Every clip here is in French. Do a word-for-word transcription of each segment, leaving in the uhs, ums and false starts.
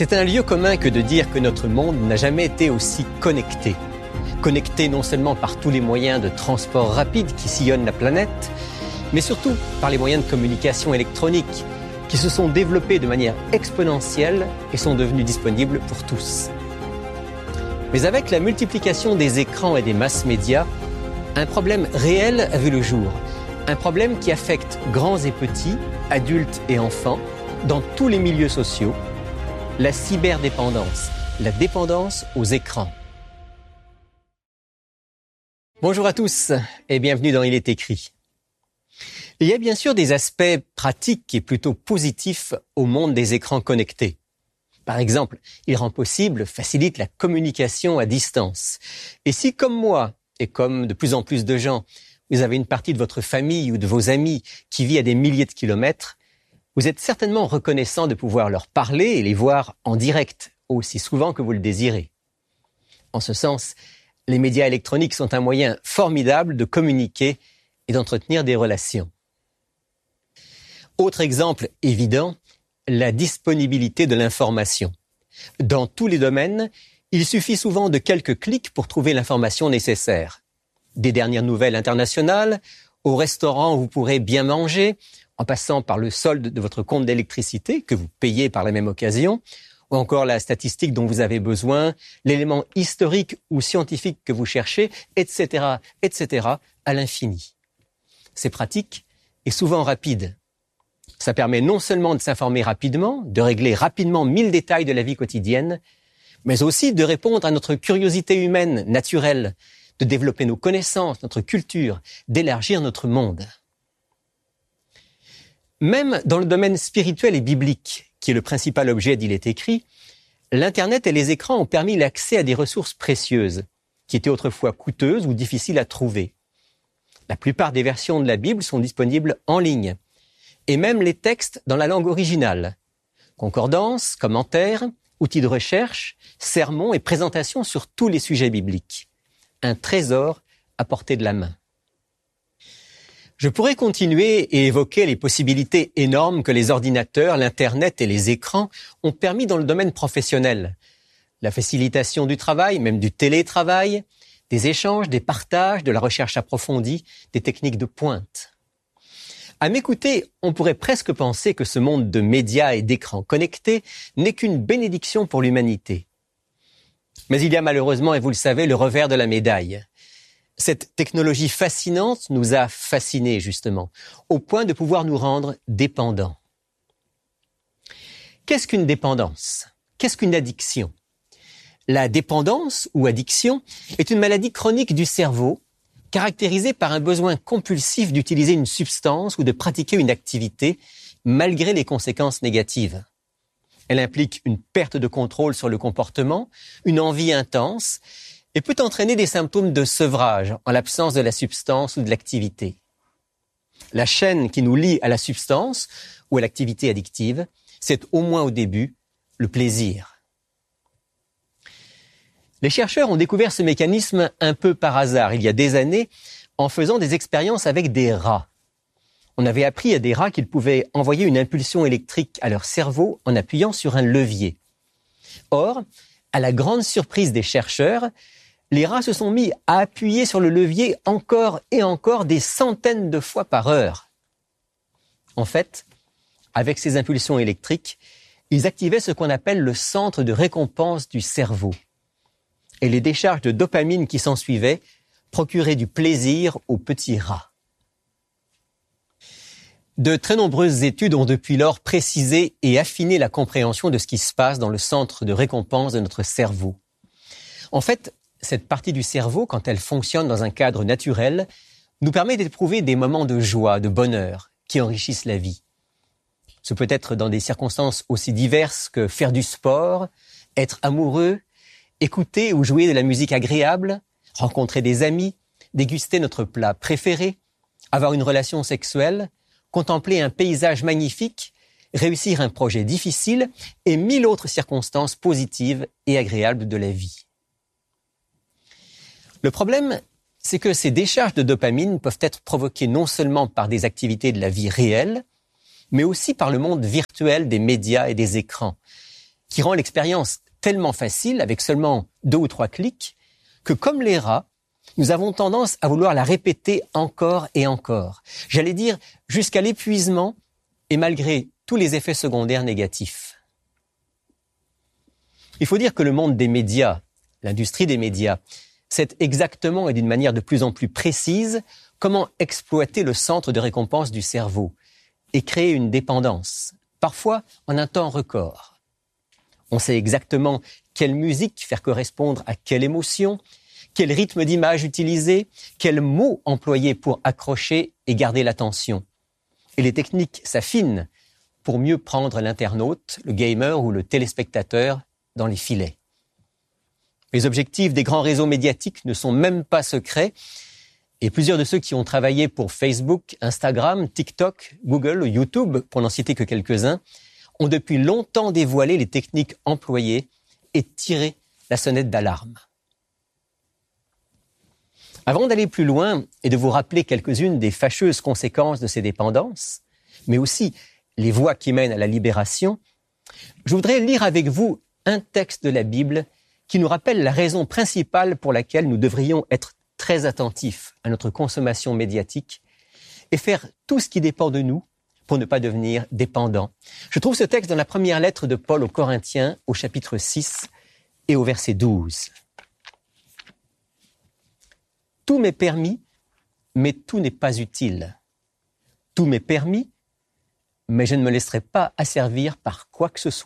C'est un lieu commun que de dire que notre monde n'a jamais été aussi connecté. Connecté non seulement par tous les moyens de transport rapide qui sillonnent la planète, mais surtout par les moyens de communication électronique qui se sont développés de manière exponentielle et sont devenus disponibles pour tous. Mais avec la multiplication des écrans et des masses médias, un problème réel a vu le jour. Un problème qui affecte grands et petits, adultes et enfants, dans tous les milieux sociaux, la cyberdépendance, la dépendance aux écrans. Bonjour à tous et bienvenue dans Il est écrit. Il y a bien sûr des aspects pratiques et plutôt positifs au monde des écrans connectés. Par exemple, il rend possible, facilite la communication à distance. Et si, comme moi, et comme de plus en plus de gens, vous avez une partie de votre famille ou de vos amis qui vit à des milliers de kilomètres, vous êtes certainement reconnaissant de pouvoir leur parler et les voir en direct, aussi souvent que vous le désirez. En ce sens, les médias électroniques sont un moyen formidable de communiquer et d'entretenir des relations. Autre exemple évident, la disponibilité de l'information. Dans tous les domaines, il suffit souvent de quelques clics pour trouver l'information nécessaire. Des dernières nouvelles internationales, au restaurant où vous pourrez bien manger, en passant par le solde de votre compte d'électricité que vous payez par la même occasion, ou encore la statistique dont vous avez besoin, l'élément historique ou scientifique que vous cherchez, et cetera, et cetera, à l'infini. C'est pratique et souvent rapide. Ça permet non seulement de s'informer rapidement, de régler rapidement mille détails de la vie quotidienne, mais aussi de répondre à notre curiosité humaine, naturelle, de développer nos connaissances, notre culture, d'élargir notre monde. Même dans le domaine spirituel et biblique, qui est le principal objet d'Il est écrit, l'Internet et les écrans ont permis l'accès à des ressources précieuses, qui étaient autrefois coûteuses ou difficiles à trouver. La plupart des versions de la Bible sont disponibles en ligne, et même les textes dans la langue originale. Concordances, commentaires, outils de recherche, sermons et présentations sur tous les sujets bibliques. Un trésor à portée de la main. Je pourrais continuer et évoquer les possibilités énormes que les ordinateurs, l'Internet et les écrans ont permis dans le domaine professionnel. La facilitation du travail, même du télétravail, des échanges, des partages, de la recherche approfondie, des techniques de pointe. À m'écouter, on pourrait presque penser que ce monde de médias et d'écrans connectés n'est qu'une bénédiction pour l'humanité. Mais il y a malheureusement, et vous le savez, le revers de la médaille. Cette technologie fascinante nous a fascinés, justement, au point de pouvoir nous rendre dépendants. Qu'est-ce qu'une dépendance ? Qu'est-ce qu'une addiction ? La dépendance, ou addiction, est une maladie chronique du cerveau, caractérisée par un besoin compulsif d'utiliser une substance ou de pratiquer une activité, malgré les conséquences négatives. Elle implique une perte de contrôle sur le comportement, une envie intense, et peut entraîner des symptômes de sevrage en l'absence de la substance ou de l'activité. La chaîne qui nous lie à la substance ou à l'activité addictive, c'est au moins au début le plaisir. Les chercheurs ont découvert ce mécanisme un peu par hasard il y a des années en faisant des expériences avec des rats. On avait appris à des rats qu'ils pouvaient envoyer une impulsion électrique à leur cerveau en appuyant sur un levier. Or, à la grande surprise des chercheurs, les rats se sont mis à appuyer sur le levier encore et encore des centaines de fois par heure. En fait, avec ces impulsions électriques, ils activaient ce qu'on appelle le centre de récompense du cerveau. Et les décharges de dopamine qui s'ensuivaient procuraient du plaisir aux petits rats. De très nombreuses études ont depuis lors précisé et affiné la compréhension de ce qui se passe dans le centre de récompense de notre cerveau. En fait, cette partie du cerveau, quand elle fonctionne dans un cadre naturel, nous permet d'éprouver des moments de joie, de bonheur, qui enrichissent la vie. Ce peut être dans des circonstances aussi diverses que faire du sport, être amoureux, écouter ou jouer de la musique agréable, rencontrer des amis, déguster notre plat préféré, avoir une relation sexuelle, contempler un paysage magnifique, réussir un projet difficile et mille autres circonstances positives et agréables de la vie. Le problème, c'est que ces décharges de dopamine peuvent être provoquées non seulement par des activités de la vie réelle, mais aussi par le monde virtuel des médias et des écrans. qui rend l'expérience tellement facile, avec seulement deux ou trois clics, que comme les rats, nous avons tendance à vouloir la répéter encore et encore. J'allais dire jusqu'à l'épuisement et malgré tous les effets secondaires négatifs. Il faut dire que le monde des médias, l'industrie des médias, sait exactement et d'une manière de plus en plus précise comment exploiter le centre de récompense du cerveau et créer une dépendance, parfois en un temps record. On sait exactement quelle musique faire correspondre à quelle émotion, quel rythme d'image utiliser, quels mots employer pour accrocher et garder l'attention. Et les techniques s'affinent pour mieux prendre l'internaute, le gamer ou le téléspectateur dans les filets. Les objectifs des grands réseaux médiatiques ne sont même pas secrets et plusieurs de ceux qui ont travaillé pour Facebook, Instagram, TikTok, Google ou YouTube, pour n'en citer que quelques-uns, ont depuis longtemps dévoilé les techniques employées et tiré la sonnette d'alarme. Avant d'aller plus loin et de vous rappeler quelques-unes des fâcheuses conséquences de ces dépendances, mais aussi les voies qui mènent à la libération, je voudrais lire avec vous un texte de la Bible qui nous rappelle la raison principale pour laquelle nous devrions être très attentifs à notre consommation médiatique et faire tout ce qui dépend de nous pour ne pas devenir dépendants. Je trouve ce texte dans la première lettre de Paul aux Corinthiens, au chapitre six et au verset douze. « Tout m'est permis, mais tout n'est pas utile. Tout m'est permis, mais je ne me laisserai pas asservir par quoi que ce soit. »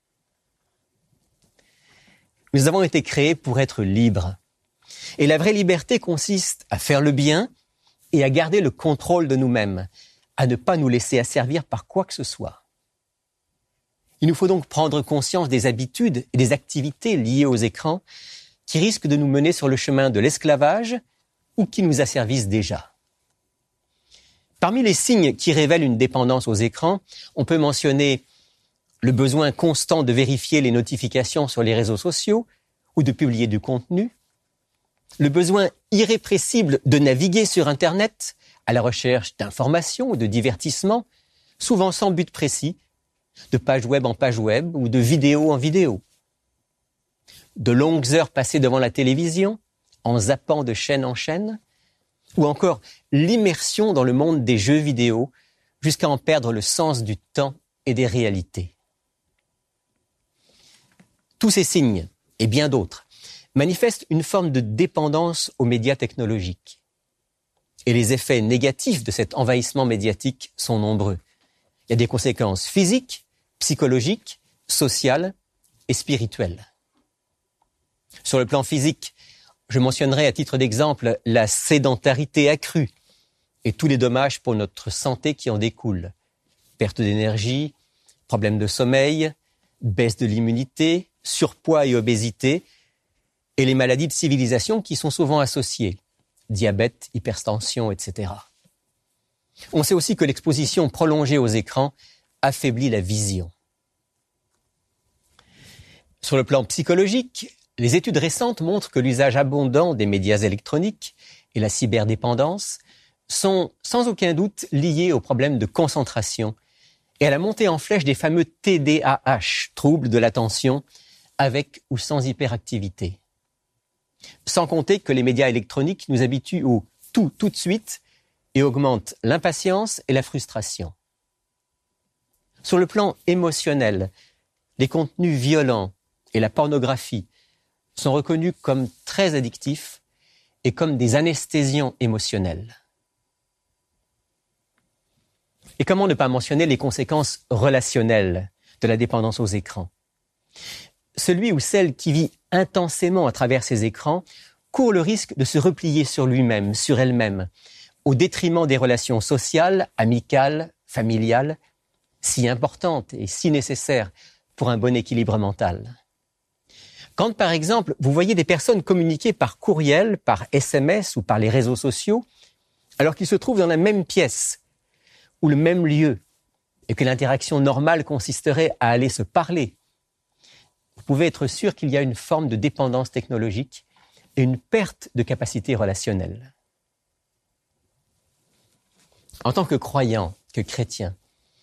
Nous avons été créés pour être libres. Et la vraie liberté consiste à faire le bien et à garder le contrôle de nous-mêmes, à ne pas nous laisser asservir par quoi que ce soit. Il nous faut donc prendre conscience des habitudes et des activités liées aux écrans qui risquent de nous mener sur le chemin de l'esclavage ou qui nous asservissent déjà. Parmi les signes qui révèlent une dépendance aux écrans, on peut mentionner le besoin constant de vérifier les notifications sur les réseaux sociaux ou de publier du contenu, le besoin irrépressible de naviguer sur Internet à la recherche d'informations ou de divertissements, souvent sans but précis, de page web en page web ou de vidéo en vidéo. De longues heures passées devant la télévision, en zappant de chaîne en chaîne, ou encore l'immersion dans le monde des jeux vidéo jusqu'à en perdre le sens du temps et des réalités. Tous ces signes, et bien d'autres, manifestent une forme de dépendance aux médias technologiques. Et les effets négatifs de cet envahissement médiatique sont nombreux. Il y a des conséquences physiques, psychologiques, sociales et spirituelles. Sur le plan physique, je mentionnerai à titre d'exemple la sédentarité accrue et tous les dommages pour notre santé qui en découlent. Perte d'énergie, problèmes de sommeil, baisse de l'immunité, surpoids et obésité, et les maladies de civilisation qui sont souvent associées, diabète, hypertension, et cetera. On sait aussi que l'exposition prolongée aux écrans affaiblit la vision. Sur le plan psychologique, les études récentes montrent que l'usage abondant des médias électroniques et la cyberdépendance sont sans aucun doute liés aux problèmes de concentration et à la montée en flèche des fameux T D A H, troubles de l'attention, avec ou sans hyperactivité. Sans compter que les médias électroniques nous habituent au tout, tout de suite et augmentent l'impatience et la frustration. Sur le plan émotionnel, les contenus violents et la pornographie sont reconnus comme très addictifs et comme des anesthésiants émotionnels. Et comment ne pas mentionner les conséquences relationnelles de la dépendance aux écrans ? Celui ou celle qui vit intensément à travers ces écrans court le risque de se replier sur lui-même, sur elle-même, au détriment des relations sociales, amicales, familiales, si importantes et si nécessaires pour un bon équilibre mental. Quand, par exemple, vous voyez des personnes communiquer par courriel, par S M S ou par les réseaux sociaux, alors qu'ils se trouvent dans la même pièce ou le même lieu, et que l'interaction normale consisterait à aller se parler, vous pouvez être sûr qu'il y a une forme de dépendance technologique et une perte de capacité relationnelle. En tant que croyant, que chrétien,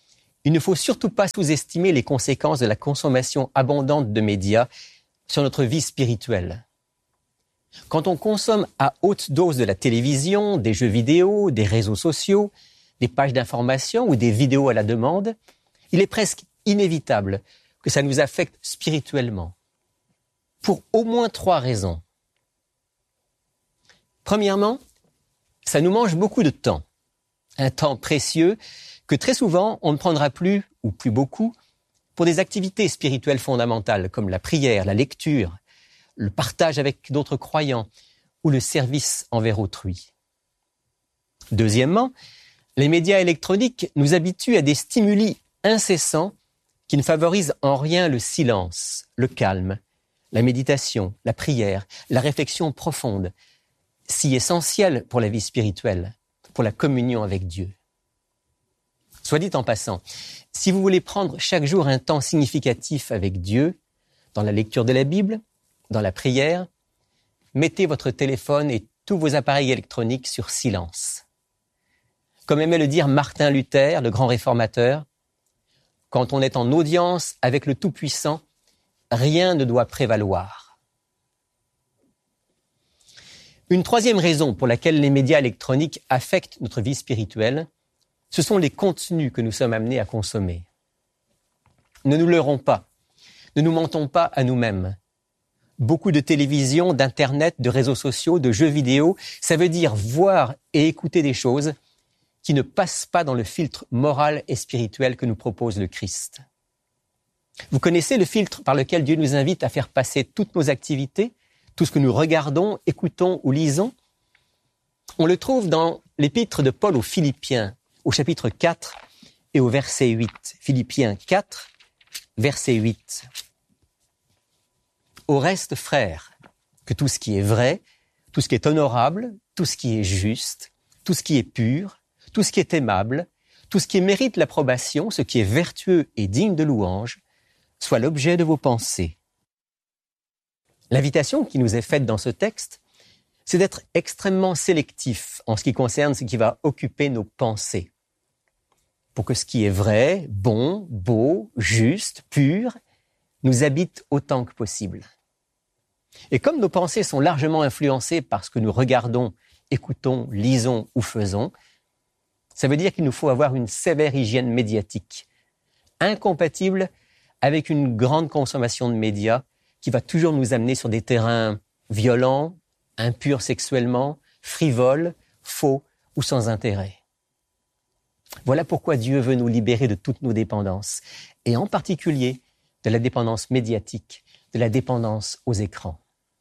il ne faut surtout pas sous-estimer les conséquences de la consommation abondante de médias sur notre vie spirituelle. Quand on consomme à haute dose de la télévision, des jeux vidéo, des réseaux sociaux, des pages d'information ou des vidéos à la demande, il est presque inévitable que ça nous affecte spirituellement. Pour au moins trois raisons. Premièrement, ça nous mange beaucoup de temps. Un temps précieux que très souvent on ne prendra plus, ou plus beaucoup, pour des activités spirituelles fondamentales comme la prière, la lecture, le partage avec d'autres croyants ou le service envers autrui. Deuxièmement, les médias électroniques nous habituent à des stimuli incessants qui ne favorisent en rien le silence, le calme, la méditation, la prière, la réflexion profonde, si essentielle pour la vie spirituelle, pour la communion avec Dieu. Soit dit en passant, si vous voulez prendre chaque jour un temps significatif avec Dieu, dans la lecture de la Bible, dans la prière, mettez votre téléphone et tous vos appareils électroniques sur silence. Comme aimait le dire Martin Luther, le grand réformateur, quand on est en audience avec le Tout-Puissant, rien ne doit prévaloir. Une troisième raison pour laquelle les médias électroniques affectent notre vie spirituelle, ce sont les contenus que nous sommes amenés à consommer. Ne nous leurrons pas, ne nous mentons pas à nous-mêmes. Beaucoup de télévision, d'internet, de réseaux sociaux, de jeux vidéo, ça veut dire voir et écouter des choses qui ne passent pas dans le filtre moral et spirituel que nous propose le Christ. Vous connaissez le filtre par lequel Dieu nous invite à faire passer toutes nos activités, tout ce que nous regardons, écoutons ou lisons? On le trouve dans l'épître de Paul aux Philippiens, au chapitre quatre et au verset huit. Philippiens quatre, verset huit. Au reste, frères, que tout ce qui est vrai, tout ce qui est honorable, tout ce qui est juste, tout ce qui est pur, tout ce qui est aimable, tout ce qui mérite l'approbation, ce qui est vertueux et digne de louange, soit l'objet de vos pensées. L'invitation qui nous est faite dans ce texte, c'est d'être extrêmement sélectif en ce qui concerne ce qui va occuper nos pensées, pour que ce qui est vrai, bon, beau, juste, pur, nous habite autant que possible. Et comme nos pensées sont largement influencées par ce que nous regardons, écoutons, lisons ou faisons, ça veut dire qu'il nous faut avoir une sévère hygiène médiatique, incompatible avec une grande consommation de médias qui va toujours nous amener sur des terrains violents, impurs sexuellement, frivoles, faux ou sans intérêt. Voilà pourquoi Dieu veut nous libérer de toutes nos dépendances, et en particulier de la dépendance médiatique, de la dépendance aux écrans.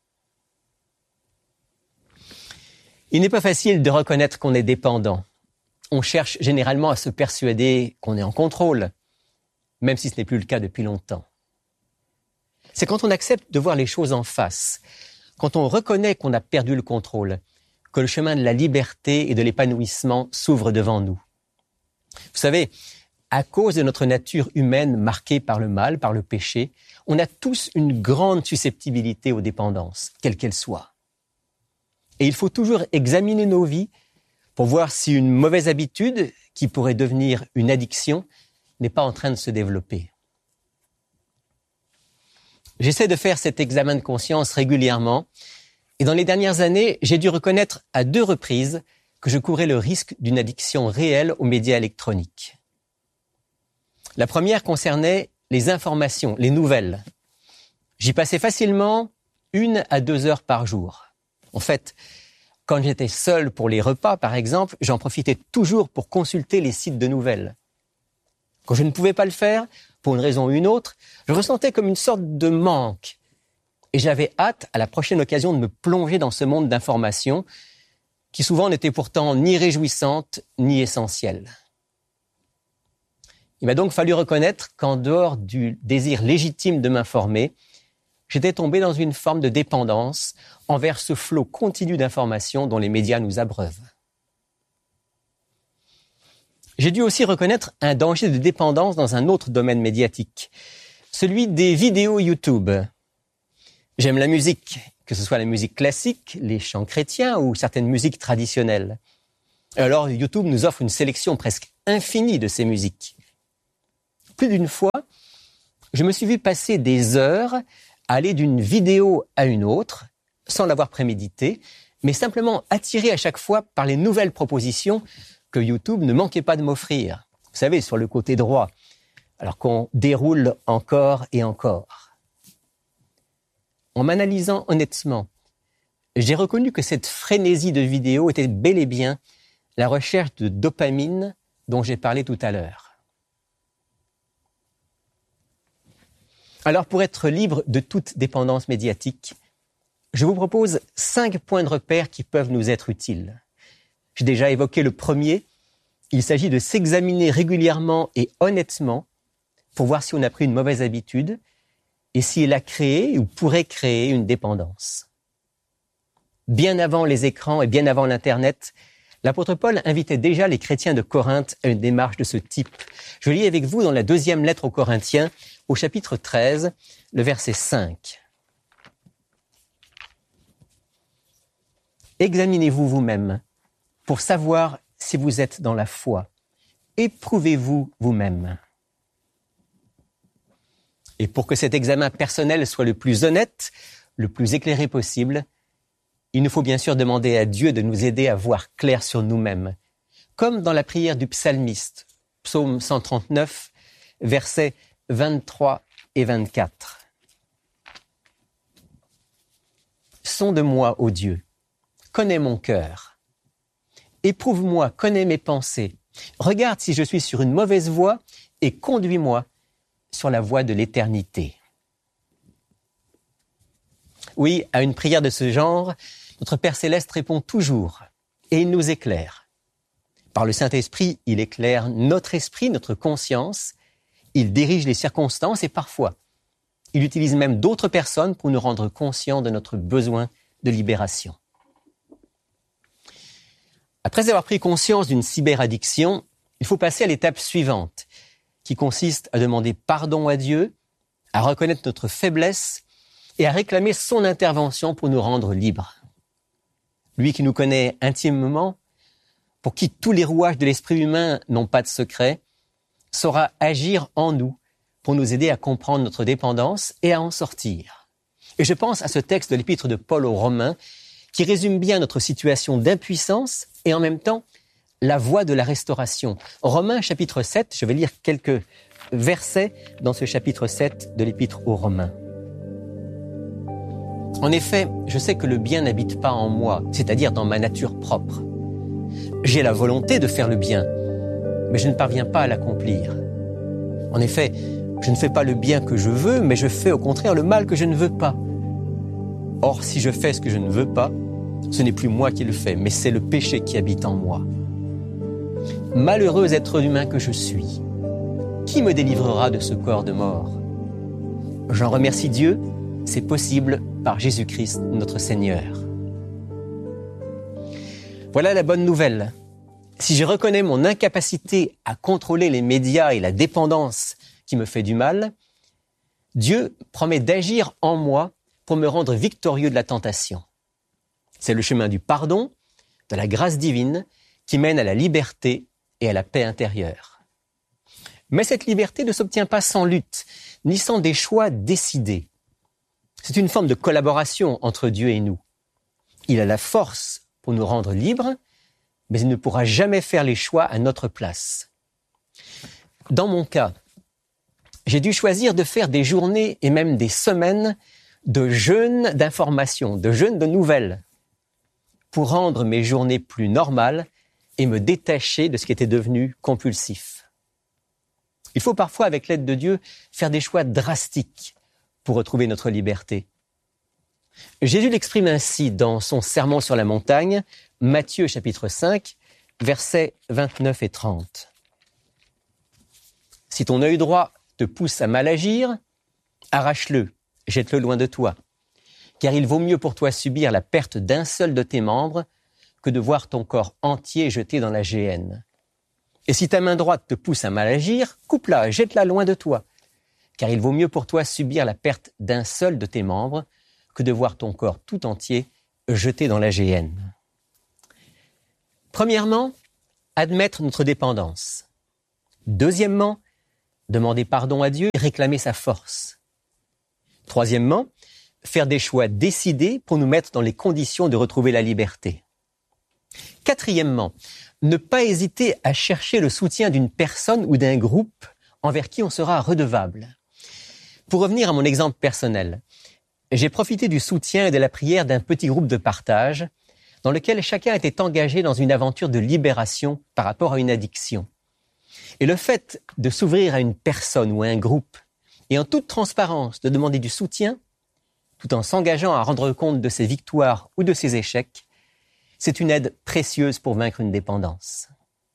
Il n'est pas facile de reconnaître qu'on est dépendant. On cherche généralement à se persuader qu'on est en contrôle, même si ce n'est plus le cas depuis longtemps. C'est quand on accepte de voir les choses en face, quand on reconnaît qu'on a perdu le contrôle, que le chemin de la liberté et de l'épanouissement s'ouvre devant nous. Vous savez, à cause de notre nature humaine marquée par le mal, par le péché, on a tous une grande susceptibilité aux dépendances, quelles qu'elles soient. Et il faut toujours examiner nos vies pour voir si une mauvaise habitude, qui pourrait devenir une addiction, n'est pas en train de se développer. J'essaie de faire cet examen de conscience régulièrement, et dans les dernières années, j'ai dû reconnaître à deux reprises que je courais le risque d'une addiction réelle aux médias électroniques. La première concernait les informations, les nouvelles. J'y passais facilement une à deux heures par jour. En fait, quand j'étais seul pour les repas, par exemple, j'en profitais toujours pour consulter les sites de nouvelles. Quand je ne pouvais pas le faire, pour une raison ou une autre, je ressentais comme une sorte de manque. Et j'avais hâte, à la prochaine occasion, de me plonger dans ce monde d'informations qui souvent n'était pourtant ni réjouissante ni essentielle. Il m'a donc fallu reconnaître qu'en dehors du désir légitime de m'informer, j'étais tombé dans une forme de dépendance envers ce flot continu d'informations dont les médias nous abreuvent. J'ai dû aussi reconnaître un danger de dépendance dans un autre domaine médiatique, celui des vidéos YouTube. J'aime la musique, que ce soit la musique classique, les chants chrétiens ou certaines musiques traditionnelles. Alors YouTube nous offre une sélection presque infinie de ces musiques. Plus d'une fois, je me suis vu passer des heures à aller d'une vidéo à une autre, sans l'avoir prémédité, mais simplement attiré à chaque fois par les nouvelles propositions que YouTube ne manquait pas de m'offrir. Vous savez, sur le côté droit, alors qu'on déroule encore et encore. En m'analysant honnêtement, j'ai reconnu que cette frénésie de vidéos était bel et bien la recherche de dopamine dont j'ai parlé tout à l'heure. Alors, pour être libre de toute dépendance médiatique, je vous propose cinq points de repère qui peuvent nous être utiles. J'ai déjà évoqué le premier. Il s'agit de s'examiner régulièrement et honnêtement pour voir si on a pris une mauvaise habitude et si elle a créé ou pourrait créer une dépendance. Bien avant les écrans et bien avant l'Internet, l'apôtre Paul invitait déjà les chrétiens de Corinthe à une démarche de ce type. Je lis avec vous dans la deuxième lettre aux Corinthiens, au chapitre treize, le verset cinq. Examinez-vous vous-même pour savoir si vous êtes dans la foi. Éprouvez-vous vous-même. Et pour que cet examen personnel soit le plus honnête, le plus éclairé possible, il nous faut bien sûr demander à Dieu de nous aider à voir clair sur nous-mêmes. Comme dans la prière du psalmiste, psaume cent trente-neuf, versets vingt-trois et vingt-quatre. Sonde-moi, ô Dieu, connais mon cœur. Éprouve-moi, connais mes pensées. Regarde si je suis sur une mauvaise voie et conduis-moi sur la voie de l'éternité. Oui, à une prière de ce genre, notre Père Céleste répond toujours et il nous éclaire. Par le Saint-Esprit, il éclaire notre esprit, notre conscience, il dirige les circonstances et parfois, il utilise même d'autres personnes pour nous rendre conscients de notre besoin de libération. Après avoir pris conscience d'une cyberaddiction, il faut passer à l'étape suivante, qui consiste à demander pardon à Dieu, à reconnaître notre faiblesse et à réclamer son intervention pour nous rendre libres. Lui qui nous connaît intimement, pour qui tous les rouages de l'esprit humain n'ont pas de secret, saura agir en nous pour nous aider à comprendre notre dépendance et à en sortir. Et je pense à ce texte de l'épître de Paul aux Romains qui résume bien notre situation d'impuissance et en même temps la voie de la restauration. Romains chapitre sept, je vais lire quelques versets dans ce chapitre sept de l'épître aux Romains. En effet, je sais que le bien n'habite pas en moi, c'est-à-dire dans ma nature propre. J'ai la volonté de faire le bien, mais je ne parviens pas à l'accomplir. En effet, je ne fais pas le bien que je veux, mais je fais au contraire le mal que je ne veux pas. Or, si je fais ce que je ne veux pas, ce n'est plus moi qui le fais, mais c'est le péché qui habite en moi. Malheureux être humain que je suis, qui me délivrera de ce corps de mort? J'en remercie Dieu, c'est possible par Jésus-Christ notre Seigneur. Voilà la bonne nouvelle. Si je reconnais mon incapacité à contrôler les médias et la dépendance qui me fait du mal, Dieu promet d'agir en moi pour me rendre victorieux de la tentation. C'est le chemin du pardon, de la grâce divine, qui mène à la liberté et à la paix intérieure. Mais cette liberté ne s'obtient pas sans lutte, ni sans des choix décidés. C'est une forme de collaboration entre Dieu et nous. Il a la force pour nous rendre libres, mais il ne pourra jamais faire les choix à notre place. Dans mon cas, j'ai dû choisir de faire des journées et même des semaines de jeûne d'informations, de jeûne de nouvelles, pour rendre mes journées plus normales et me détacher de ce qui était devenu compulsif. Il faut parfois, avec l'aide de Dieu, faire des choix drastiques pour retrouver notre liberté. Jésus l'exprime ainsi dans son sermon sur la montagne, Matthieu chapitre cinq, versets vingt-neuf et trente. Si ton œil droit te pousse à mal agir, arrache-le, jette-le loin de toi, car il vaut mieux pour toi subir la perte d'un seul de tes membres que de voir ton corps entier jeté dans la géhenne. Et si ta main droite te pousse à mal agir, coupe-la, jette-la loin de toi, car il vaut mieux pour toi subir la perte d'un seul de tes membres que de voir ton corps tout entier jeté dans la géhenne. Premièrement, admettre notre dépendance. Deuxièmement, demander pardon à Dieu et réclamer sa force. Troisièmement, faire des choix décidés pour nous mettre dans les conditions de retrouver la liberté. Quatrièmement, ne pas hésiter à chercher le soutien d'une personne ou d'un groupe envers qui on sera redevable. Pour revenir à mon exemple personnel, j'ai profité du soutien et de la prière d'un petit groupe de partage dans lequel chacun était engagé dans une aventure de libération par rapport à une addiction. Et le fait de s'ouvrir à une personne ou à un groupe et en toute transparence de demander du soutien, tout en s'engageant à rendre compte de ses victoires ou de ses échecs, c'est une aide précieuse pour vaincre une dépendance.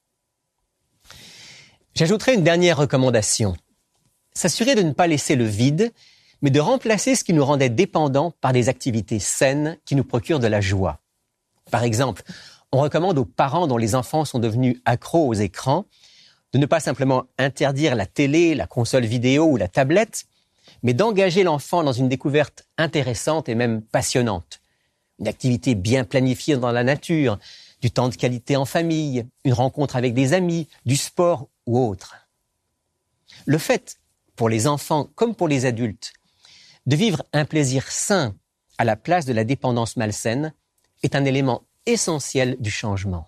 J'ajouterai une dernière recommandation. S'assurer de ne pas laisser le vide, mais de remplacer ce qui nous rendait dépendants par des activités saines qui nous procurent de la joie. Par exemple, on recommande aux parents dont les enfants sont devenus accros aux écrans de ne pas simplement interdire la télé, la console vidéo ou la tablette, mais d'engager l'enfant dans une découverte intéressante et même passionnante. Une activité bien planifiée dans la nature, du temps de qualité en famille, une rencontre avec des amis, du sport ou autre. Le fait, pour les enfants comme pour les adultes, de vivre un plaisir sain à la place de la dépendance malsaine est un élément essentiel du changement.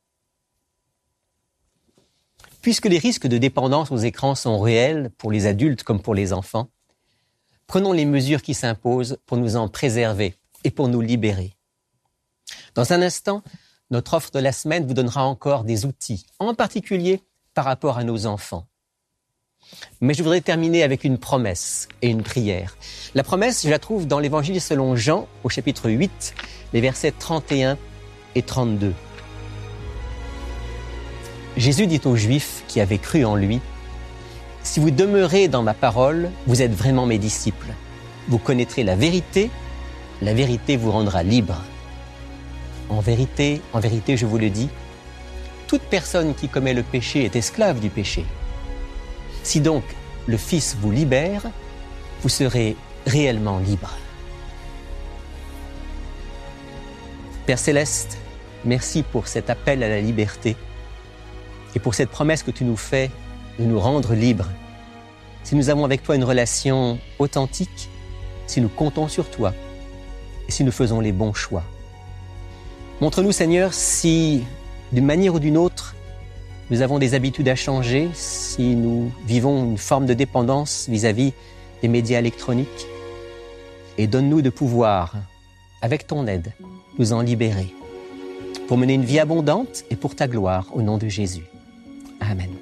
Puisque les risques de dépendance aux écrans sont réels pour les adultes comme pour les enfants, prenons les mesures qui s'imposent pour nous en préserver et pour nous libérer. Dans un instant, notre offre de la semaine vous donnera encore des outils, en particulier par rapport à nos enfants. Mais je voudrais terminer avec une promesse et une prière. La promesse, je la trouve dans l'Évangile selon Jean, au chapitre huit, les versets trente et un et trente-deux. Jésus dit aux Juifs qui avaient cru en lui, « Si vous demeurez dans ma parole, vous êtes vraiment mes disciples. Vous connaîtrez la vérité, la vérité vous rendra libre. En vérité, en vérité, je vous le dis, toute personne qui commet le péché est esclave du péché. Si donc le Fils vous libère, vous serez réellement libre. » Père Céleste, merci pour cet appel à la liberté et pour cette promesse que tu nous fais de nous rendre libres. Si nous avons avec toi une relation authentique, si nous comptons sur toi et si nous faisons les bons choix. Montre-nous, Seigneur, si d'une manière ou d'une autre, nous avons des habitudes à changer, si nous vivons une forme de dépendance vis-à-vis des médias électroniques. Et donne-nous de pouvoir, avec ton aide, nous en libérer, pour mener une vie abondante et pour ta gloire, au nom de Jésus. Amen.